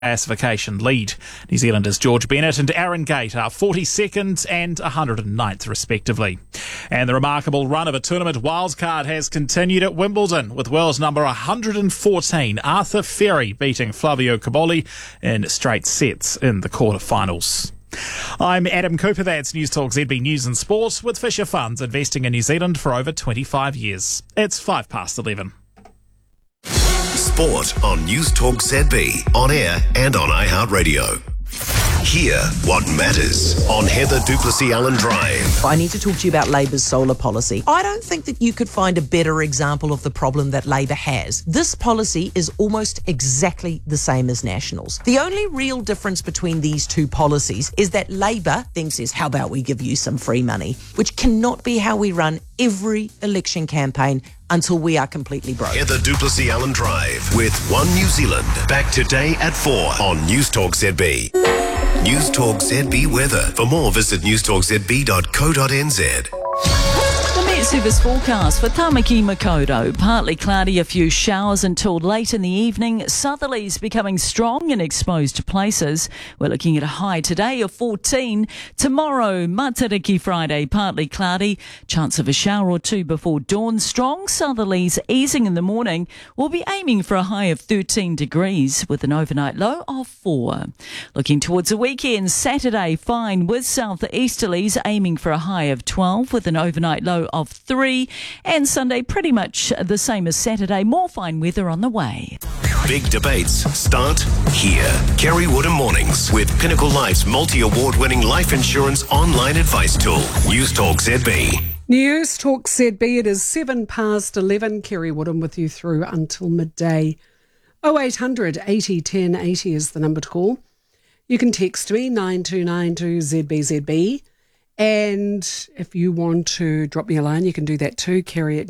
classification lead. New Zealanders George Bennett and Aaron Gate are 42nd and 109th respectively. And the remarkable run of a tournament wildcard has continued at Wimbledon, with world's number 114 Arthur Ferry beating Flavio Cobolli in straight sets in the quarterfinals. I'm Adam Cooper, that's News Talk ZB News and Sport, with Fisher Funds investing in New Zealand for over 25 years. It's 11:05. Sport on News Talk ZB, on air and on iHeartRadio. Hear what matters on Heather Duplessis Allen Drive. I need to talk to you about Labor's solar policy. I don't think that you could find a better example of the problem that Labor has. This policy is almost exactly the same as National's. The only real difference between these two policies is that Labor then says, how about we give you some free money, which cannot be how we run every election campaign until we are completely broke. Heather Duplessis Allen Drive with One New Zealand. Back today at 4 on News Talk ZB. News Talk ZB weather. For more, visit newstalkzb.co.nz. The Met Service forecast for Tamaki Makaurau. Partly cloudy, a few showers until late in the evening. Southerlies becoming strong in exposed places. We're looking at a high today of 14. Tomorrow, Matariki Friday, partly cloudy. Chance of a shower or two before dawn. Strong southerlies easing in the morning. We'll be aiming for a high of 13 degrees with an overnight low of 4. Looking towards the weekend, Saturday fine with southeasterlies aiming for a high of 12 with an overnight low of 3, and Sunday pretty much the same as Saturday, more fine weather on the way. Big debates start here. Kerry Woodham Mornings with Pinnacle Life's multi-award winning life insurance online advice tool. News Talk ZB. News Talk ZB, it is 11:11. Kerry Woodham with you through until midday. 0800 80 10 80 is the number to call. You can text me 9292 ZBZB. And if you want to drop me a line, you can do that too,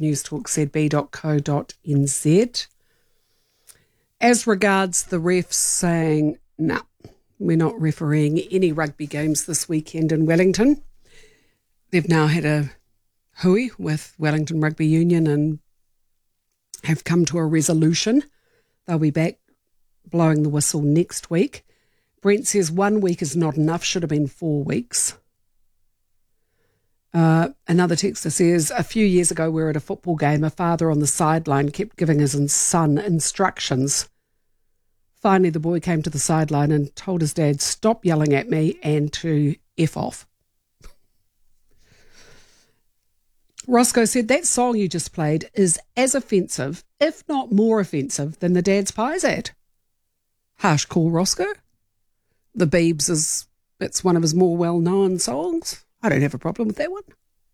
kerry@newstalkzb.co.nz. As regards the refs saying, no, we're not refereeing any rugby games this weekend in Wellington. They've now had a hui with Wellington Rugby Union and have come to a resolution. They'll be back blowing the whistle next week. Brent says 1 week is not enough, should have been 4 weeks. Another texter says, a few years ago we were at a football game. A father on the sideline kept giving his son instructions. Finally, the boy came to the sideline and told his dad, stop yelling at me and to F off. Roscoe said, that song you just played is as offensive, if not more offensive, than the Dad's Pies ad. Harsh call, Roscoe. The Beebs it's one of his more well-known songs. I don't have a problem with that one.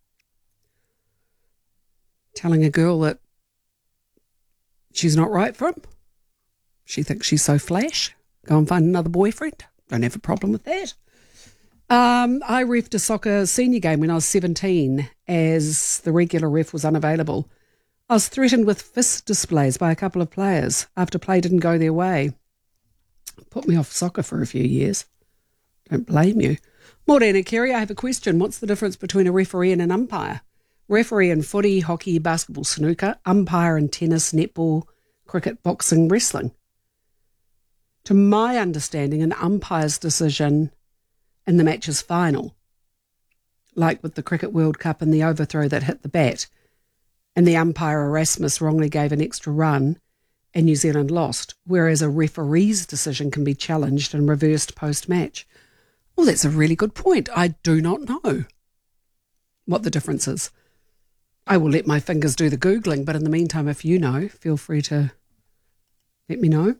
Telling a girl that she's not right for him. She thinks she's so flash. Go and find another boyfriend. Don't have a problem with that. I refed a soccer senior game when I was 17 as the regular ref was unavailable. I was threatened with fist displays by a couple of players after play didn't go their way. Put me off soccer for a few years. Don't blame you. Morena Kerry, I have a question. What's the difference between a referee and an umpire? Referee in footy, hockey, basketball, snooker. Umpire in tennis, netball, cricket, boxing, wrestling. To my understanding, an umpire's decision in the match's final, like with the Cricket World Cup and the overthrow that hit the bat, and the umpire Erasmus wrongly gave an extra run and New Zealand lost, whereas a referee's decision can be challenged and reversed post-match. Well, that's a really good point. I do not know what the difference is. I will let my fingers do the Googling, but in the meantime, if you know, feel free to let me know.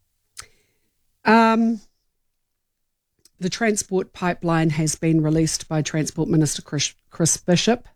The transport pipeline has been released by Transport Minister Chris Bishop.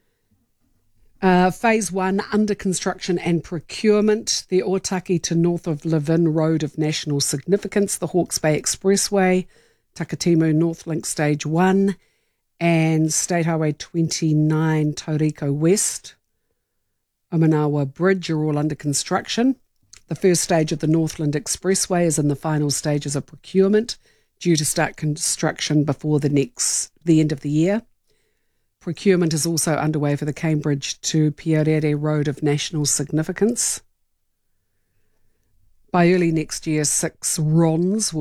Phase 1, under construction and procurement. The Otaki to north of Levin Road of national significance, the Hawke's Bay Expressway, Takatimu Northlink Stage 1 and State Highway 29 Tauriko West, Omanawa Bridge are all under construction. The first stage of the Northland Expressway is in the final stages of procurement, due to start construction before the end of the year. Procurement is also underway for the Cambridge to Pierere Road of national significance. By early next year, 6 RONs